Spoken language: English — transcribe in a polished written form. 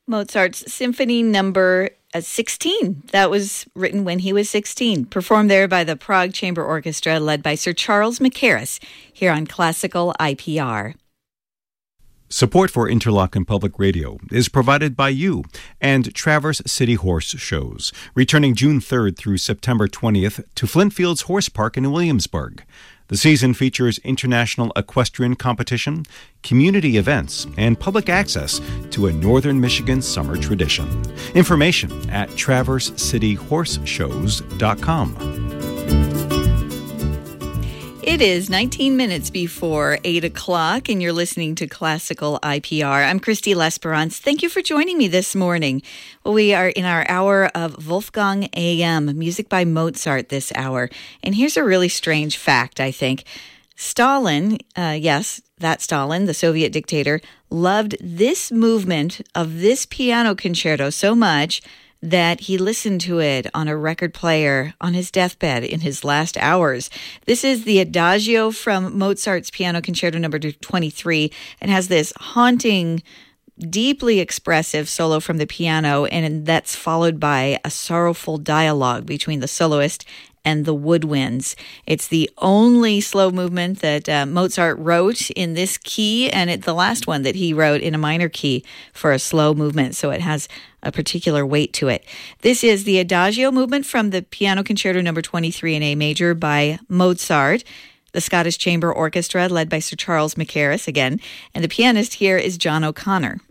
Mozart's Symphony Number 16. That was written when he was 16. Performed there by the Prague Chamber Orchestra, led by Sir Charles Mackerras, here on Classical IPR. Support for Interlochen Public Radio is provided by you and Traverse City Horse Shows, returning June 3rd through September 20th to Flintfields Horse Park in Williamsburg. The season features international equestrian competition, community events, and public access to a Northern Michigan summer tradition. Information at traversecityhorseshows.com. It is 19 minutes before 8 o'clock, and you're listening to Classical IPR. I'm Christy L'Esperance. Thank you for joining me this morning. Well, we are in our hour of Wolfgang AM, music by Mozart this hour. And here's a really strange fact, I think. Stalin, yes, that Stalin, the Soviet dictator, loved this movement of this piano concerto so much that he listened to it on a record player on his deathbed in his last hours. This is the Adagio from Mozart's Piano Concerto No. 23 and has this haunting, deeply expressive solo from the piano, and that's followed by a sorrowful dialogue between the soloist and the woodwinds. It's the only slow movement that Mozart wrote in this key, and the last one that he wrote in a minor key for a slow movement, so it has a particular weight to it. This is the Adagio movement from the Piano Concerto No. 23 in A major by Mozart, the Scottish Chamber Orchestra led by Sir Charles Mackerras again, and the pianist here is John O'Connor.